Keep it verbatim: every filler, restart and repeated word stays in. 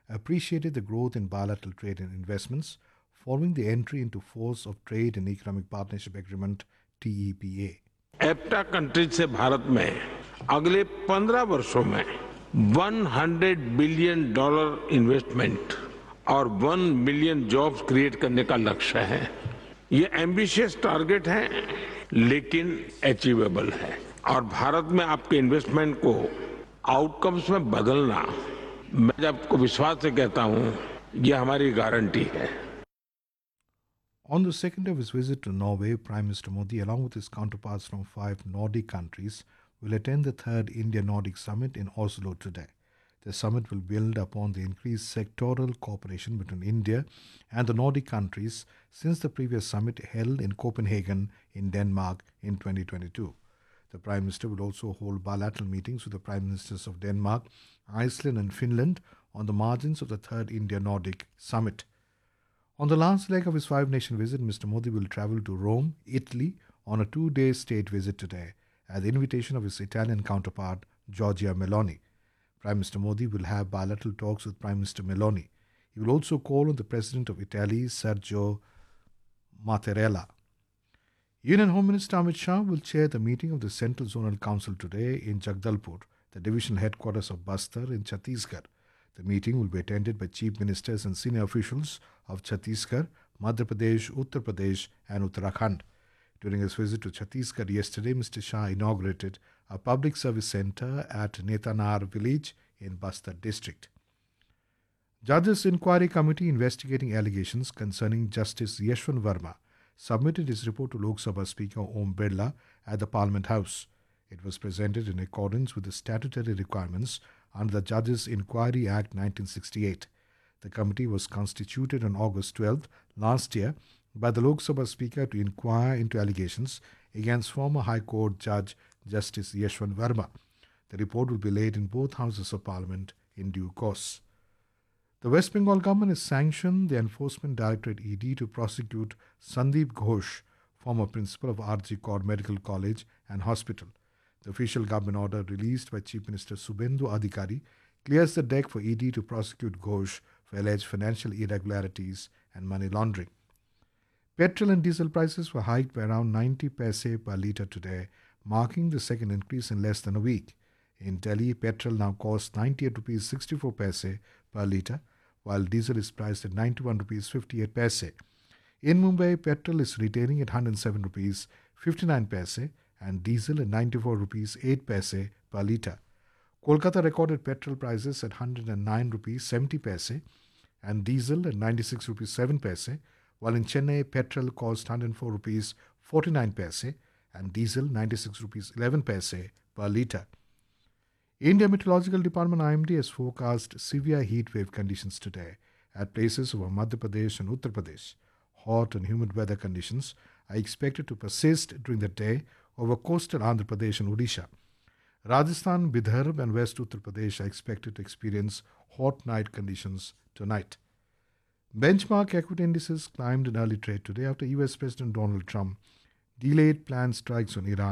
appreciated the growth in bilateral trade and investments following the entry into force of Trade and Economic Partnership Agreement T E P A. एप्टा countries से भारत में अगले पंद्रह वर्षों में सौ billion dollar investment और एक मिलियन जॉब्स क्रिएट करने का लक्ष्य है। ये एम्बिशियस टारगेट है लेकिन अचीवेबल है और भारत में आपके इन्वेस्टमेंट को आउटकम्स में बदलना, मैं आपको विश्वास से कहता हूं, ये हमारी गारंटी है। On the second of his visit to Norway, Prime Minister Modi, along with his counterparts from five Nordic countries, will attend the third India-Nordic Summit in Oslo today. The summit will build upon the increased sectoral cooperation between India and the Nordic countries since the previous summit held in Copenhagen in Denmark in twenty twenty-two. The Prime Minister will also hold bilateral meetings with the Prime Ministers of Denmark, Iceland and Finland on the margins of the third India-Nordic Summit. On the last leg of his five-nation visit, Mister Modi will travel to Rome, Italy, on a two-day state visit today at the invitation of his Italian counterpart, Giorgia Meloni. Prime Minister Modi will have bilateral talks with Prime Minister Meloni. He will also call on the President of Italy, Sergio Mattarella. Union Home Minister Amit Shah will chair the meeting of the Central Zonal Council today in Jagdalpur, the divisional headquarters of Bastar in Chhattisgarh. The meeting will be attended by chief ministers and senior officials of Chhattisgarh, Madhya Pradesh, Uttar Pradesh and Uttarakhand. During his visit to Chhattisgarh yesterday, Mister Shah inaugurated a public service centre at Netanar village in Bastar district. Judges Inquiry Committee investigating allegations concerning Justice Yashwant Verma submitted his report to Lok Sabha Speaker Om Birla at the Parliament House. It was presented in accordance with the statutory requirements under the Judges Inquiry Act nineteen sixty-eight. The committee was constituted on August twelfth last year by the Lok Sabha Speaker to inquire into allegations against former High Court Judge Justice Yashwant Verma. The report will be laid in both houses of Parliament in due course. The West Bengal government has sanctioned the Enforcement Directorate E D to prosecute Sandeep Ghosh, former principal of R G Kar Medical College and Hospital. The official government order released by Chief Minister Subhendu Adhikari clears the deck for E D to prosecute Ghosh for alleged financial irregularities and money laundering. Petrol and diesel prices were hiked by around ninety paise per litre today, marking the second increase in less than a week. In Delhi, petrol now costs ninety-eight rupees sixty-four paise per litre, while diesel is priced at ninety-one rupees fifty-eight paise. In Mumbai, petrol is retailing at one hundred seven rupees fifty-nine paise and diesel at ninety-four rupees eight paise per litre. Kolkata recorded petrol prices at one hundred nine rupees seventy paise and diesel at ninety-six rupees seven paise, while in Chennai, petrol cost one hundred four rupees forty-nine paise and diesel ninety-six rupees eleven paise per litre. India Meteorological Department I M D has forecast severe heat wave conditions today at places over Madhya Pradesh and Uttar Pradesh. Hot and humid weather conditions are expected to persist during the day over coastal Andhra Pradesh and Odisha. Rajasthan, Vidarbha and West Uttar Pradesh are expected to experience hot night conditions tonight. Benchmark equity indices climbed in early trade today after U S President Donald Trump delayed planned strikes on Iran